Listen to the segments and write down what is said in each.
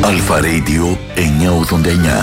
Αλφα Radio 989.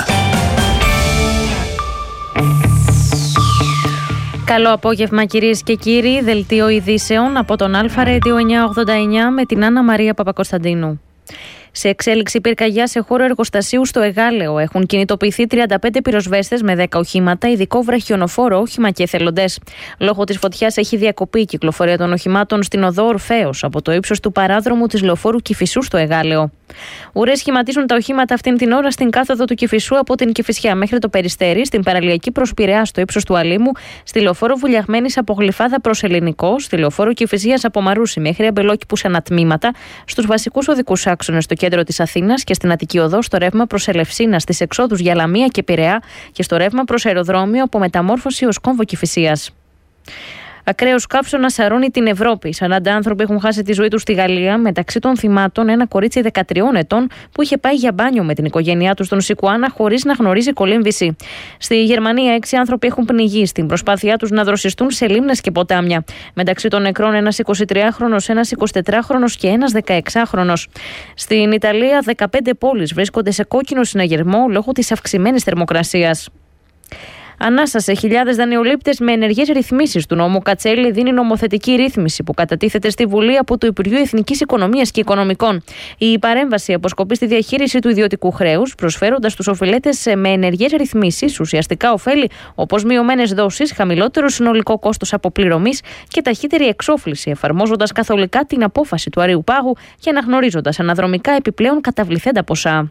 Καλό απόγευμα κυρίες και κύριοι, δελτίο ειδήσεων από τον Αλφα Radio 989 με την Άννα Μαρία Παπακοσταντίνου. Σε εξέλιξη πυρκαγιά σε χώρο εργοστασίου στο Εγάλεο έχουν κινητοποιηθεί 35 πυροσβέστες με 10 οχήματα, ειδικό βραχιονοφόρο όχημα και εθελοντές. Λόγω της φωτιάς έχει διακοπεί η κυκλοφορία των οχημάτων στην οδό Ορφέως από το ύψος του παράδρομου της λεωφόρου Κηφισού στο Εγάλεο. Ουρές σχηματίζουν τα οχήματα αυτήν την ώρα στην κάθοδο του Κηφισού από την Κηφισιά μέχρι το Περιστέρι, στην παραλιακή προς Πειραιά στο ύψος του Αλήμου, στη λεωφόρο Βουλιαγμένης από Γλυφάδα προς Ελληνικό, στη λεωφόρο Κηφισίας από Μαρούσι μέχρι Αμπελόκηπους ανατμήματα, στους βασικούς οδικούς άξονες στο κέντρο της Αθήνας και στην Αττική Οδό στο ρεύμα προς Ελευσίνα, στις εξόδους για Λαμία και Πειραιά και στο ρεύμα προς αεροδρόμιο από Μεταμόρφωση ως Κόμβο Κηφισίας. Ακραίος καύσωνας σαρώνει την Ευρώπη. 40 άνθρωποι έχουν χάσει τη ζωή τους στη Γαλλία, μεταξύ των θυμάτων ένα κορίτσι 13 ετών που είχε πάει για μπάνιο με την οικογένειά του στον Σικουάνα χωρίς να γνωρίζει κολύμβηση. Στη Γερμανία 6 άνθρωποι έχουν πνιγεί στην προσπάθειά τους να δροσιστούν σε λίμνες και ποτάμια. Μεταξύ των νεκρών ένας 23χρονος, ένας 24χρονος και ένας 16χρονος. Στην Ιταλία 15 πόλεις βρίσκονται σε κόκκινο συναγερμό λόγω της αυξημένης θερμοκρασίας. Ανάσταση. Χιλιάδες δανειολήπτες με ενεργές ρυθμίσεις του νόμου Κατσέλη δίνει νομοθετική ρύθμιση που κατατίθεται στη Βουλή από το Υπουργείο Εθνικής Οικονομίας και Οικονομικών. Η παρέμβαση αποσκοπεί στη διαχείριση του ιδιωτικού χρέους, προσφέροντας στους οφειλέτες με ενεργές ρυθμίσεις ουσιαστικά ωφέλη όπως μειωμένες δόσεις, χαμηλότερο συνολικό κόστος αποπληρωμής και ταχύτερη εξόφληση, εφαρμόζοντας καθολικά την απόφαση του Αρείου Πάγου και αναγνωρίζοντας αναδρομικά επιπλέον καταβληθέντα ποσά.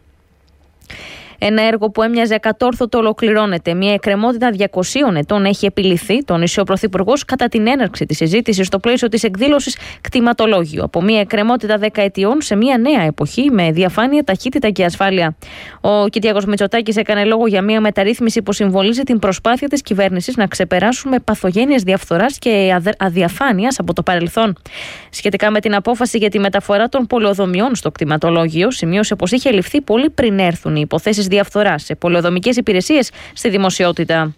Ένα έργο που έμοιαζε ακατόρθωτο ολοκληρώνεται. Μια εκκρεμότητα 200 ετών έχει επιληθεί, τόνισε ο Πρωθυπουργός κατά την έναρξη της συζήτησης στο πλαίσιο της εκδήλωσης Κτηματολόγιο. Από μια εκκρεμότητα 10 ετιών σε μια νέα εποχή με διαφάνεια, ταχύτητα και ασφάλεια. Ο Κυριάκος Μητσοτάκης έκανε λόγο για μια μεταρρύθμιση που συμβολίζει την προσπάθεια της κυβέρνησης να ξεπεράσουμε παθογένειες διαφθοράς και αδιαφάνειας από το παρελθόν. Σχετικά με την απόφαση για τη μεταφορά των πολεοδομιών στο κτηματολόγιο, σημείωσε πως είχε ληφθεί πολύ πριν έρθουν οι υποθέσεις διαφθοράς σε πολεοδομικές υπηρεσίες στη δημοσιότητα.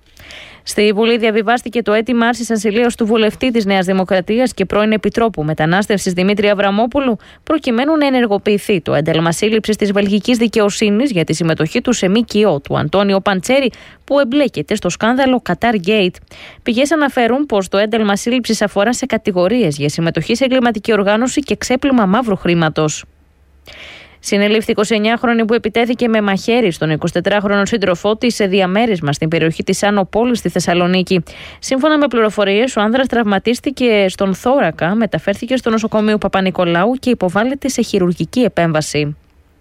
Στη Βουλή διαβιβάστηκε το αίτημα άρσης ασυλίας του βουλευτή της Νέας Δημοκρατίας και πρώην Επιτρόπου Μετανάστευσης Δημήτρη Αβραμόπουλου, προκειμένου να ενεργοποιηθεί το ένταλμα σύλληψης της βελγικής δικαιοσύνης για τη συμμετοχή του σε ΜΚΟ του Αντώνιο Παντσέρη, που εμπλέκεται στο σκάνδαλο Qatar Gate. Πηγές αναφέρουν πως το ένταλμα σύλληψης αφορά σε κατηγορίες για συμμετοχή σε εγκληματική οργάνωση και ξέπλυμα μαύρου χρήματος. Συνελήφθη 29χρονη που επιτέθηκε με μαχαίρι στον 24χρονο σύντροφό της σε διαμέρισμα στην περιοχή της Άνω Πόλης στη Θεσσαλονίκη. Σύμφωνα με πληροφορίες, ο άνδρας τραυματίστηκε στον θώρακα, μεταφέρθηκε στο νοσοκομείο Παπα-Νικολάου και υποβάλλεται σε χειρουργική επέμβαση.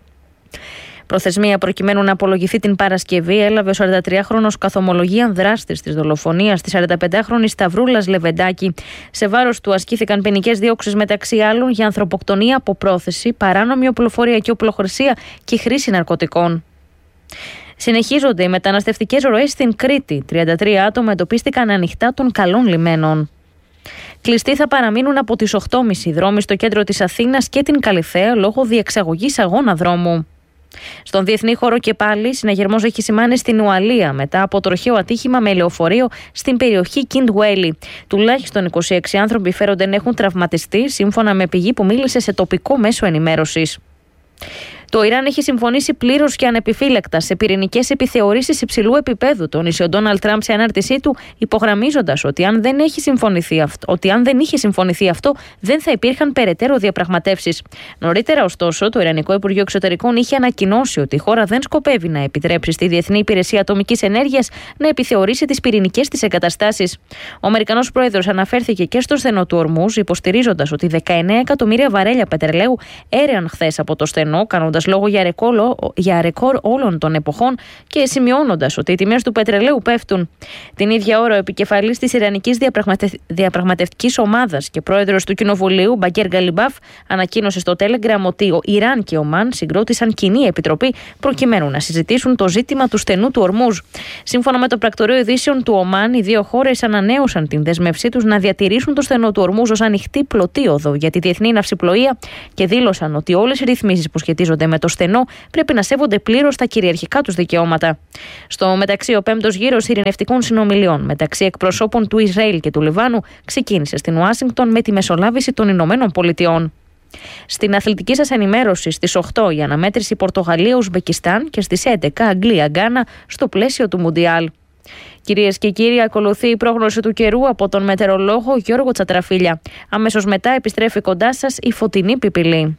Προθεσμία προκειμένου να απολογηθεί την Παρασκευή έλαβε ο 43χρονος καθομολογίαν δράστης της δολοφονίας της 45χρονης Σταυρούλας Λεβεντάκη. Σε βάρος του ασκήθηκαν ποινικές διώξεις μεταξύ άλλων για ανθρωποκτονία από πρόθεση, παράνομη οπλοφορία και οπλοχρησία και χρήση ναρκωτικών. Συνεχίζονται οι μεταναστευτικές ροές στην Κρήτη. 33 άτομα εντοπίστηκαν ανοιχτά των καλών λιμένων. Κλειστοί θα παραμείνουν από τις 8.30 δρόμοι στο κέντρο της Αθήνας και την Καλιθέα λόγω διεξαγωγής αγώνα δρόμου. Στον διεθνή χώρο και πάλι, συναγερμός έχει σημάνει στην Ουαλία μετά από τροχαίο ατύχημα με λεωφορείο στην περιοχή Κιντουέλι. Τουλάχιστον 26 άνθρωποι φέρονται να έχουν τραυματιστεί, σύμφωνα με πηγή που μίλησε σε τοπικό μέσο ενημέρωσης. Το Ιράν έχει συμφωνήσει πλήρως και ανεπιφύλακτα σε πυρηνικές επιθεωρήσεις υψηλού επίπεδου, τόνισε ο Ντόναλντ Τραμπ σε ανάρτησή του, υπογραμμίζοντας ότι αν δεν είχε συμφωνηθεί αυτό, δεν θα υπήρχαν περαιτέρω διαπραγματεύσεις. Νωρίτερα, ωστόσο, το Ιρανικό Υπουργείο Εξωτερικών είχε ανακοινώσει ότι η χώρα δεν σκοπεύει να επιτρέψει στη Διεθνή Υπηρεσία Ατομικής Ενέργειας να επιθεωρήσει τις πυρηνικές της εγκαταστάσεις. Ο Αμερικανός πρόεδρος αναφέρθηκε και στο στενό του Ορμούζ, υποστηρίζοντας ότι 19 εκατομμύρια βαρέλια πετρελαίου έρεαν χθες από το στενό, κάνοντας λόγο για ρεκόρ όλων των εποχών και σημειώνοντας ότι οι τιμές του πετρελαίου πέφτουν. Την ίδια ώρα, ο επικεφαλής της Ιρανικής Διαπραγματευτικής Ομάδας και πρόεδρος του Κοινοβουλίου, Μπαγκέρ Γκαλιμπάφ, ανακοίνωσε στο Telegram ότι ο Ιράν και ο Ομάν συγκρότησαν κοινή επιτροπή προκειμένου να συζητήσουν το ζήτημα του στενού του Ορμούζ. Σύμφωνα με το πρακτορείο ειδήσεων του Ομάν, οι δύο χώρες ανανέωσαν την δέσμευσή τους να διατηρήσουν το στενό του Ορμούζ ως ανοιχτή πλωτίοδο για τη διεθνή ναυσιπλοεία και δήλωσαν ότι όλες οι ρυθμίσεις που σχετίζονται με το στενό πρέπει να σέβονται πλήρως τα κυριαρχικά τους δικαιώματα. Στο μεταξύ, ο πέμπτος γύρος ειρηνευτικών συνομιλιών μεταξύ εκπροσώπων του Ισραήλ και του Λιβάνου ξεκίνησε στην Ουάσιγκτον με τη μεσολάβηση των Ηνωμένων Πολιτειών. Στην αθλητική σας ενημέρωση στις 8 η αναμέτρηση Πορτογαλία-Ουσμπεκιστάν και στις 11 Αγγλία-Γκάνα στο πλαίσιο του Μουντιάλ. Κυρίες και κύριοι, ακολουθεί η πρόγνωση του καιρού από τον μετεωρολόγο Γιώργο Τσατραφίλια. Αμέσως μετά επιστρέφει κοντά σας η Φωτεινή Πιπηλή.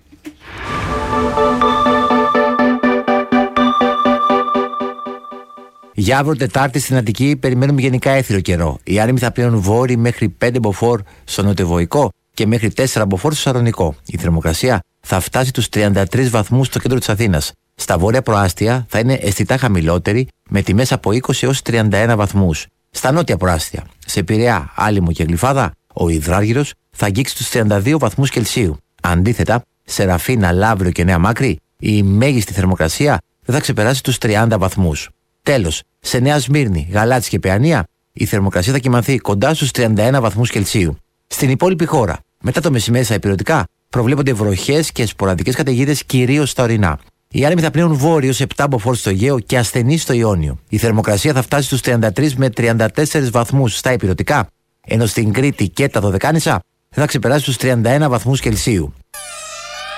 Για αύριο Τετάρτη στην Αττική περιμένουμε γενικά έθριο καιρό. Οι άνεμοι θα πλέουν βόρειοι μέχρι 5 μποφόρ στο νοτιοβοϊκό και μέχρι 4 μποφόρ στο σαρωνικό. Η θερμοκρασία θα φτάσει τους 33 βαθμούς στο κέντρο της Αθήνας. Στα βόρεια προάστια θα είναι αισθητά χαμηλότερη με τιμές από 20 έως 31 βαθμούς. Στα νότια προάστια, σε Πειραιά, Άλυμο και Γλυφάδα, ο υδράργυρος θα αγγίξει τους 32 βαθμούς Κελσίου. Αντίθετα, σε Ραφίνα, Λαύριο και Νέα Μάκρη, η μέγιστη θερμοκρασία δεν θα ξεπεράσει τους 30 βαθμούς. Τέλος, σε Νέα Σμύρνη, Γαλάτσι και Παιανία, η θερμοκρασία θα κυμανθεί κοντά στους 31 βαθμούς Κελσίου. Στην υπόλοιπη χώρα, μετά το μεσημέρι στα ηπειρωτικά, προβλέπονται βροχές και σποραδικές καταιγίδες κυρίως στα ορεινά. Οι άνεμοι θα πνέουν βόρειο σε 7 μποφόρ στο Αιγαίο και ασθενεί στο Ιόνιο. Η θερμοκρασία θα φτάσει στους 33 με 34 βαθμούς στα ηπειρωτικά, ενώ στην Κρήτη και τα Δωδεκάνησα θα ξεπεράσει τους 31 βαθμούς Κελσίου.